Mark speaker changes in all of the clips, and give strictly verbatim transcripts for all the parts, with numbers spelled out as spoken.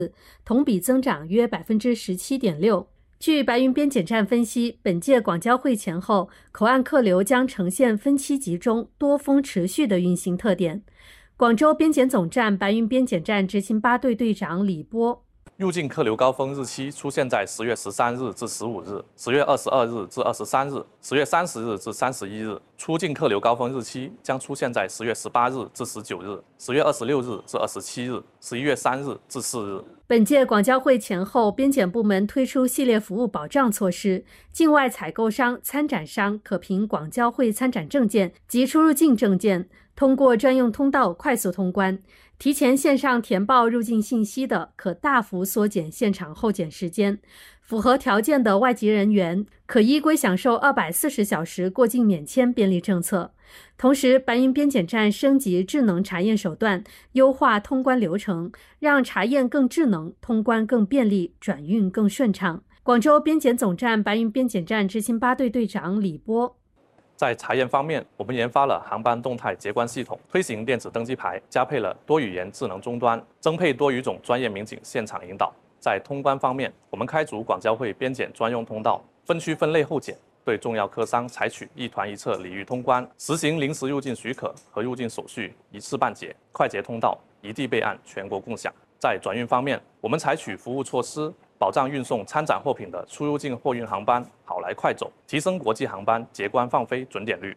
Speaker 1: 同比增长约 百分之十七点六。据白云边检站分析，本届广交会前后，口岸客流将呈现分期集中、多峰持续的运行特点。广州边检总站白云边检站执勤八队队长李波。
Speaker 2: 入境客流高峰日期出现在十月十三日至十五日、十月二十二日至二十三日、十月三十日至三十一日；出境客流高峰日期将出现在十月十八日至十九日、十月二十六日至二十七日、十一月三日至四日。
Speaker 1: 本届广交会前后，边检部门推出系列服务保障措施，境外采购商、参展商可凭广交会参展证件及出入境证件，通过专用通道快速通关。提前线上填报入境信息的，可大幅缩减现场候检时间。符合条件的外籍人员可依规享受二百四十小时过境免签便利政策。同时，白云边检站升级智能查验手段，优化通关流程，让查验更智能，通关更便利，转运更顺畅。广州边检总站白云边检站执勤八队队长李波。
Speaker 2: 在查验方面，我们研发了航班动态结关系统，推行电子登机牌，加配了多语言智能终端，增配多语种专业民警现场引导。在通关方面，我们开足广交会边检专用通道，分区分类候检，对重要客商采取一团一策礼遇通关，实行临时入境许可和入境手续一次办结，快捷通道，一地备案，全国共享。在转运方面，我们采取服务措施，保障运送参展货品的出入境货运航班好来快走，提升国际航班结关放飞准點率。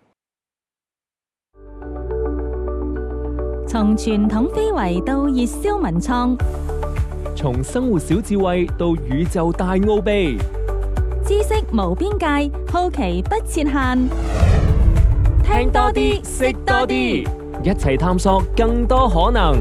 Speaker 3: 從傳統非遺到熱銷文創，
Speaker 4: 從生活小智慧到宇宙大奧秘，
Speaker 3: 知識無邊界，好奇不設限。聽多啲，識多啲，
Speaker 4: 一齊探索更多可能。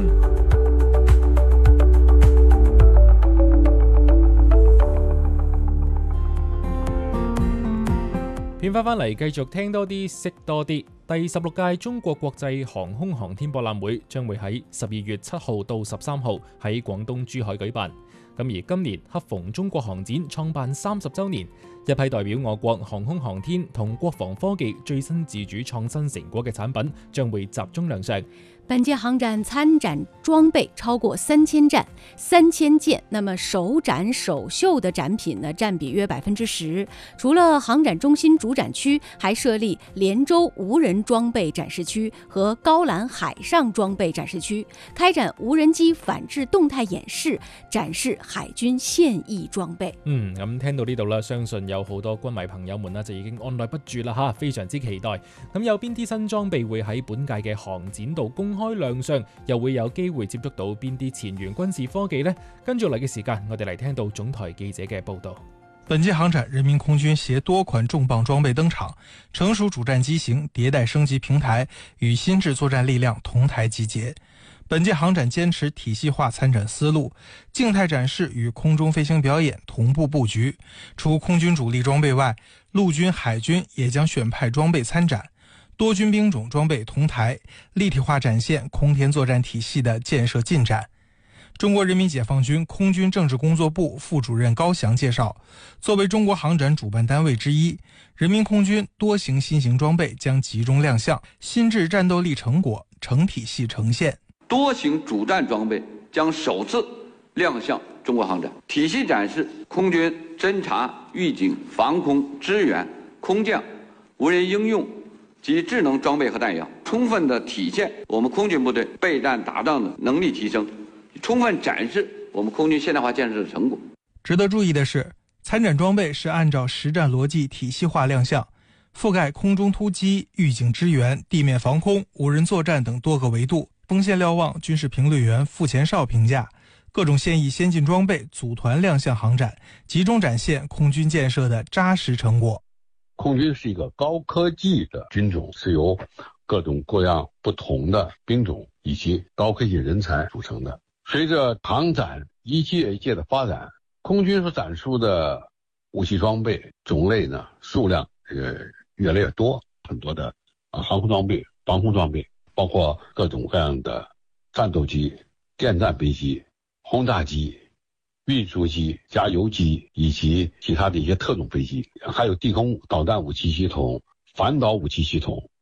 Speaker 5: 片翻返嚟，繼續聽多啲，識多啲。第十六屆中國國際航空航天博覽會將會喺十二月七號到十三號喺廣東珠海舉辦。咁而今年恰逢中國航展創辦三十週年，一批代表我國航空航天同國防科技最新自主創新成果嘅產品將會集中亮相。
Speaker 6: 本届航展參展裝備超過三千站、三千件，那麼首展首秀的展品呢，佔比約百分之十。除了航展中心主展區，還設立連州無人裝備展示區和高蘭海上裝備展示區，開展無人機反制動態演示，展示海軍現役裝備。
Speaker 5: 嗯，咁聽到呢度啦，相信有好多軍迷朋友們呢就已經按捺不住啦吓，非常之期待。咁有邊啲新裝備會喺本屆嘅航展度公開亮相，又會有機會接觸到邊啲前沿軍事科技呢？跟住嚟嘅時間，我哋嚟聽到總台記者嘅報道。
Speaker 7: 本屆航展，人民空軍攜多款重磅裝備登場，成熟主戰機型、迭代升級平台與新制作戰力量同台集結。本屆航展堅持體系化參展思路，靜態展示與空中飛行表演同步佈局。除空軍主力裝備外，陸軍、海軍也將選派裝備參展。多軍兵種裝備同台，立體化展現空天作戰體系的建設進展。中國人民解放軍空軍政治工作部副主任高翔介紹，作為中國航展主辦單位之一，人民空軍多型新型裝備將集中亮相，新制戰鬥力成果成體系呈現。
Speaker 8: 多型主戰裝備將首次亮相中國航展，體系展示空軍偵察、預警、防空、支援、空降、無人應用及智能裝備和彈藥，充分的體現我們空軍部隊備戰打仗的能力提升，充分展示我們空軍現代化建設的成果。
Speaker 7: 值得注意的是，參展裝備是按照實戰邏輯體系化亮相，覆蓋空中突擊、預警支援、地面防空、無人作戰等多個維度。鋒線瞭望軍事評論員傅前少評價，各種現役先進裝備組團亮相航展，集中展現空軍建設的扎實成果。
Speaker 9: 空軍是一個高科技的軍種，是由各種各樣不同的兵種以及高科技人才組成的。隨着航展一屆一屆的發展，空軍所展出的武器裝備種類呢數量呃越來越多，很多的啊航空裝備、防空裝備，包括各種各樣的戰鬥機、電戰飛機、轟炸機、運輸機、加油機以及其他的一些特種飛機，還有地空導彈武器系統、反導武器系統、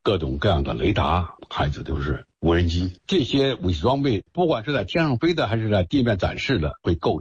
Speaker 9: 各种各样的雷达，还有就是无人机。这些武器装备，不管是在天上飞的还是在地面展示的，会构